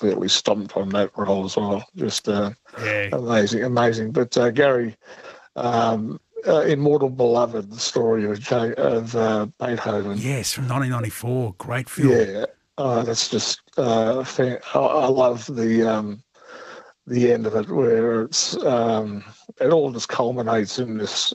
absolutely stomped on that role as well. Just Yeah. amazing. But Gary, Immortal Beloved, the story of Beethoven. Yes, from 1994. Great film. Yeah, that's just I love the end of it, where it all just culminates in this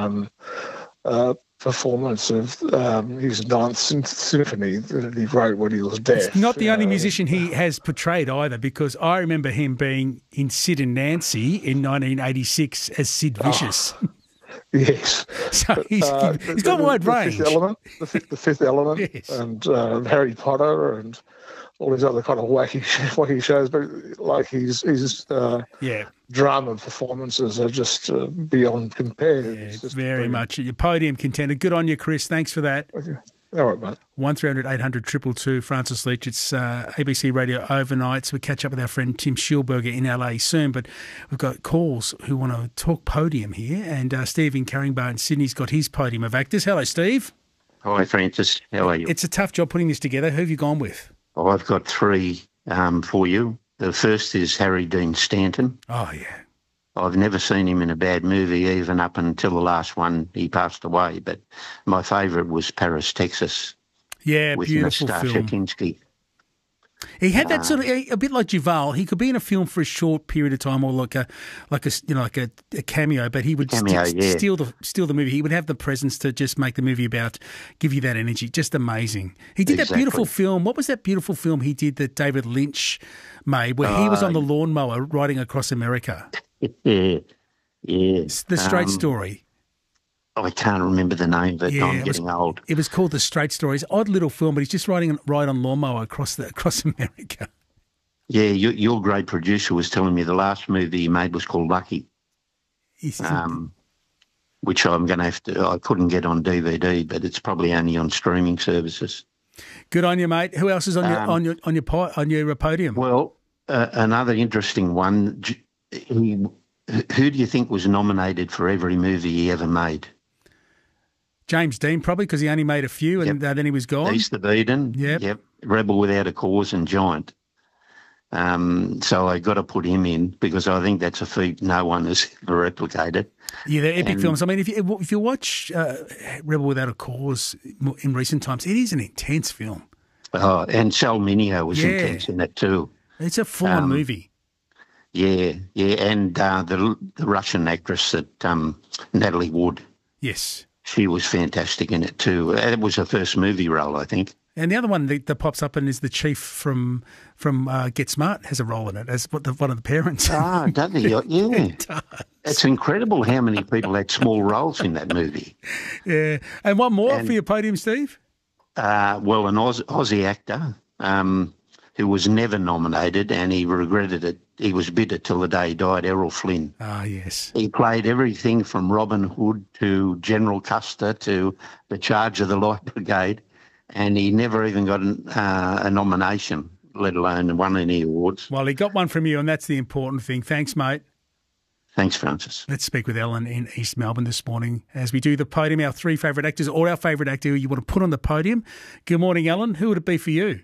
performance of his Ninth Symphony that he wrote when he was deaf. It's not the only musician he has portrayed either, because I remember him being in Sid and Nancy in 1986 as Sid Vicious. Yes. So he's got a wide range. The Fifth Element, Yes. and Harry Potter, and all these other kind of wacky shows. But like his drama performances are just beyond compare. Yeah, very much. Your podium contender. Good on you, Chris. Thanks for that. Okay. All right, mate. 1300 800 222, Francis Leach. It's ABC Radio Overnights. We catch up with our friend Tim Schulberger in LA soon, but we've got calls who want to talk podium here, and Steve in Caringbah in Sydney's got his podium of actors. Hello, Steve. Hi, Francis. How are you? It's a tough job putting this together. Who have you gone with? Oh, I've got three for you. The first is Harry Dean Stanton. Oh, yeah. I've never seen him in a bad movie, even up until the last one. He passed away. But my favourite was Paris, Texas. Yeah, with beautiful Nastassja film. Kinski. He had that sort of a bit like Duval. He could be in a film for a short period of time, or like a cameo. But he would steal the movie. He would have the presence to just make the movie about, give you that energy. Just amazing. He did that beautiful film. What was that beautiful film he did that David Lynch made, where he was on the lawnmower riding across America? Yeah. The Straight Story. I can't remember the name, but I'm getting old. It was called The Straight Story. It's an odd little film, but he's just riding on lawnmower across America. Yeah, your great producer was telling me the last movie he made was called Lucky, which I'm going to have to. I couldn't get on DVD, but it's probably only on streaming services. Good on you, mate. Who else is on your podium? Well, another interesting one. Who do you think was nominated for every movie he ever made? James Dean, probably, because he only made a few, and then he was gone. East of Eden. Yep. Rebel Without a Cause and Giant. So I got to put him in because I think that's a feat no one has ever replicated. Yeah, they're epic films. I mean, if you watch Rebel Without a Cause in recent times, it is an intense film. Oh, and Sal Mineo was intense in that too. It's a full-on movie. Yeah, and the Russian actress that Natalie Wood. Yes. She was fantastic in it too. It was her first movie role, I think. And the other one that pops up and is the chief from Get Smart has a role in it as one of the parents. Ah, doesn't he? Yeah. It does. It's incredible how many people had small roles in that movie. Yeah. And one more for your podium, Steve? Well, an Aussie actor who was never nominated, and he regretted it. He was bitter till the day he died, Errol Flynn. Ah, yes. He played everything from Robin Hood to General Custer to the Charge of the Light Brigade, and he never even got a nomination, let alone won any awards. Well, he got one from you, and that's the important thing. Thanks, mate. Thanks, Francis. Let's speak with Ellen in East Melbourne this morning as we do the podium, our three favourite actors, or our favourite actor who you want to put on the podium. Good morning, Ellen. Who would it be for you?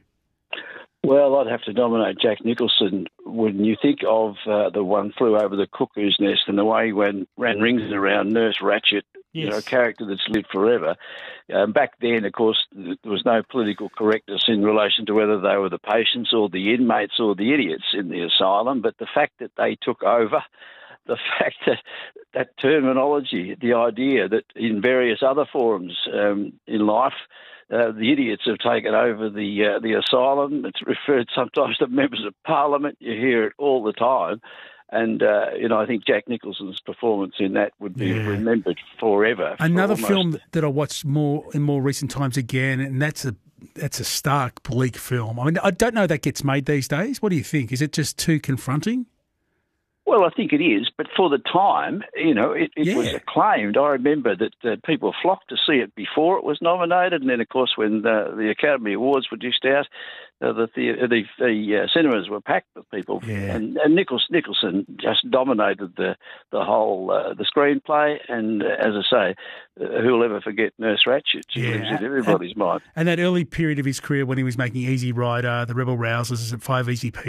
Well, I'd have to nominate Jack Nicholson. When you think of the One Flew Over the Cuckoo's Nest and the way he ran rings around Nurse Ratched, a character that's lived forever. Back then, of course, there was no political correctness in relation to whether they were the patients or the inmates or the idiots in the asylum, but the fact that they took over, the fact that terminology, the idea that in various other forums in life, the idiots have taken over the asylum. It's referred sometimes to members of parliament. You hear it all the time. And, I think Jack Nicholson's performance in that would be remembered forever. Another film that I watched in more recent times again, and that's a stark, bleak film. I mean, I don't know that gets made these days. What do you think? Is it just too confronting? Well, I think it is, but for the time, it was acclaimed. I remember that people flocked to see it before it was nominated, and then, of course, when the Academy Awards were dished out, the cinemas were packed with people, and Nicholson just dominated the whole the screenplay. And as I say, who'll ever forget Nurse Ratched? She lives in everybody's mind. And that early period of his career when he was making Easy Rider, The Rebel Rousers, 5 Easy People.